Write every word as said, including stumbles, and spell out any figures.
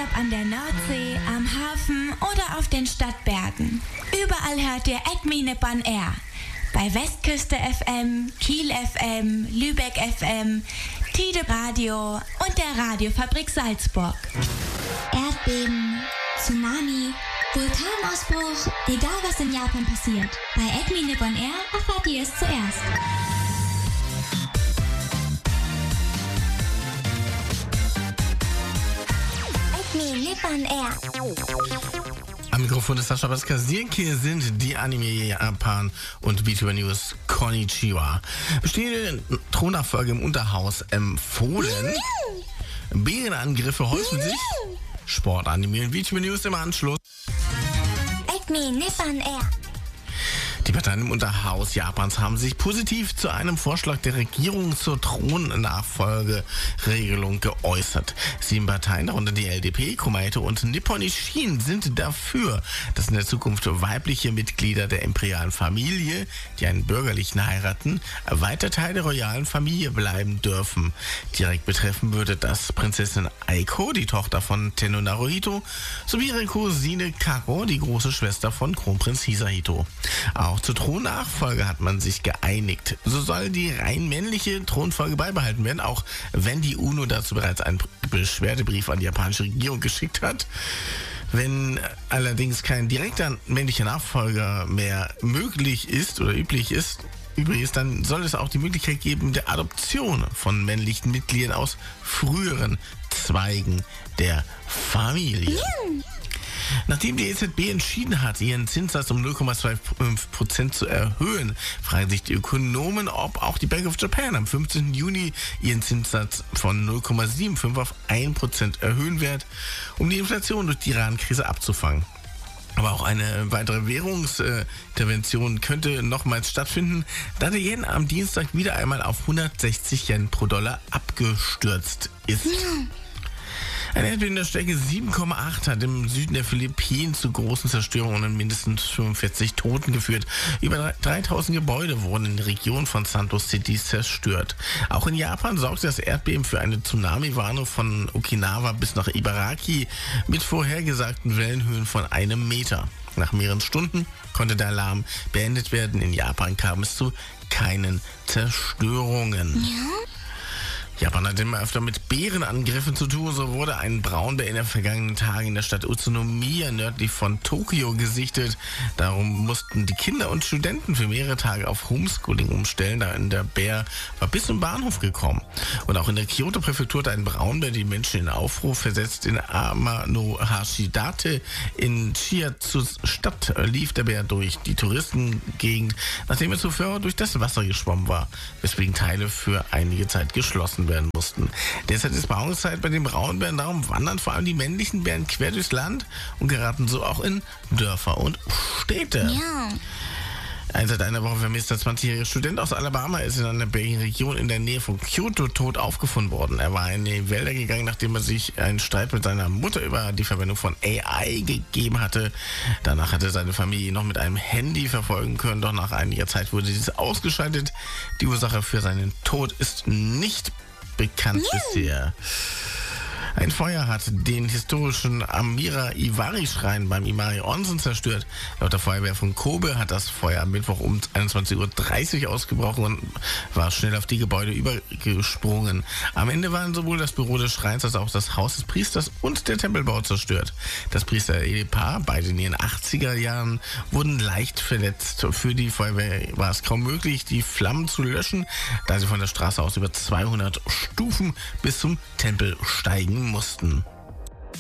ob an der Nordsee, am Hafen oder auf den Stadtbergen. Überall hört ihr Acme Nippon Air. Bei Westküste F M, Kiel F M, Lübeck F M, Tide Radio und der Radiofabrik Salzburg. Erdbeben, Tsunami, Vulkanausbruch, egal was in Japan passiert. Bei Acme Nippon Air erfahrt ihr es zuerst. Acme Nippon Air. Am Mikrofon ist Sascha Baskasiek. Hier sind die Anime Japan und VTuber News Konnichiwa. Bestehende Thronachfolge im Unterhaus empfohlen. Bärenangriffe häufen sich. Sportanime und VTuber News im Anschluss. Acme Nippon Air. Die Parteien im Unterhaus Japans haben sich positiv zu einem Vorschlag der Regierung zur Thronnachfolgeregelung geäußert. Sieben Parteien, darunter die L D P, Komeito und Nippon Ishin, sind dafür, dass in der Zukunft weibliche Mitglieder der imperialen Familie, die einen bürgerlichen heiraten, weiter Teil der royalen Familie bleiben dürfen. Direkt betreffen würde das Prinzessin Aiko, die Tochter von Tenno Naruhito, sowie ihre Cousine Kako, die große Schwester von Kronprinz Hisahito. Auch zur Thronnachfolge hat man sich geeinigt. So soll die rein männliche Thronfolge beibehalten werden, auch wenn die UNO dazu bereits einen Beschwerdebrief an die japanische Regierung geschickt hat. Wenn allerdings kein direkter männlicher Nachfolger mehr möglich ist oder üblich ist, übrig ist, dann soll es auch die Möglichkeit geben der Adoption von männlichen Mitgliedern aus früheren Zweigen der Familie. Mm. Nachdem die E Z B entschieden hat, ihren Zinssatz um null Komma fünfundzwanzig Prozent zu erhöhen, fragen sich die Ökonomen, ob auch die Bank of Japan am fünfzehnten Juni ihren Zinssatz von null Komma fünfundsiebzig auf ein Prozent erhöhen wird, um die Inflation durch die Iran-Krise abzufangen. Aber auch eine weitere Währungsintervention könnte nochmals stattfinden, da der Yen am Dienstag wieder einmal auf hundertsechzig Yen pro Dollar abgestürzt ist. Ja. Ein Erdbeben der Stärke sieben Komma acht hat im Süden der Philippinen zu großen Zerstörungen und mindestens fünfundvierzig Toten geführt. Über dreitausend Gebäude wurden in der Region von Santos City zerstört. Auch in Japan sorgte das Erdbeben für eine Tsunami-Warnung von Okinawa bis nach Ibaraki mit vorhergesagten Wellenhöhen von einem Meter. Nach mehreren Stunden konnte der Alarm beendet werden. In Japan kam es zu keinen Zerstörungen. Ja? Japan hat immer öfter mit Bärenangriffen zu tun. So wurde ein Braunbär in den vergangenen Tagen in der Stadt Utsunomiya nördlich von Tokio gesichtet. Darum mussten die Kinder und Studenten für mehrere Tage auf Homeschooling umstellen, da der Bär war bis zum Bahnhof gekommen. Und auch in der Kyoto-Präfektur hat ein Braunbär die Menschen in Aufruhr versetzt. In Amano-Hashidate in Chiazus Stadt lief der Bär durch die Touristengegend, nachdem er zuvor durch das Wasser geschwommen war, weswegen Teile für einige Zeit geschlossen werden mussten. Derzeit ist Paarungszeit bei den Braunbären, darum wandern vor allem die männlichen Bären quer durchs Land und geraten so auch in Dörfer und Städte. Ja. Ein seit einer Woche vermisster zwanzigjähriger Student aus Alabama ist in einer Region in der Nähe von Kyoto tot aufgefunden worden. Er war in die Wälder gegangen, nachdem er sich einen Streit mit seiner Mutter über die Verwendung von A I gegeben hatte. Danach hatte seine Familie noch mit einem Handy verfolgen können, doch nach einiger Zeit wurde dieses ausgeschaltet. Die Ursache für seinen Tod ist nicht bekannt yeah. bisher. Ein Feuer hat den historischen Amira-Iwari-Schrein beim Imari Onsen zerstört. Laut der Feuerwehr von Kobe hat das Feuer am Mittwoch um einundzwanzig Uhr dreißig ausgebrochen und war schnell auf die Gebäude übergesprungen. Am Ende waren sowohl das Büro des Schreins als auch das Haus des Priesters und der Tempelbau zerstört. Das Priester-Ehepaar, beide in ihren achtziger Jahren, wurden leicht verletzt. Für die Feuerwehr war es kaum möglich, die Flammen zu löschen, da sie von der Straße aus über zweihundert Stufen bis zum Tempel steigen mussten.